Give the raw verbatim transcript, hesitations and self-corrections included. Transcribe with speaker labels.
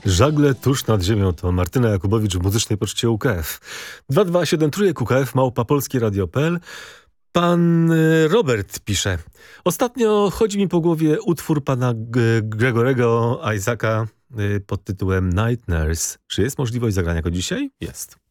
Speaker 1: Żagle tuż nad ziemią to Martyna Jakubowicz w muzycznej poczcie U K F. dwa dwa siedem trzy U K F małpa polskie radio kropka p l. Pan y, Robert pisze. Ostatnio chodzi mi po głowie utwór pana G- Gregorego Isaaca y, pod tytułem Night Nurse. Czy jest możliwość zagrania go dzisiaj? Jest.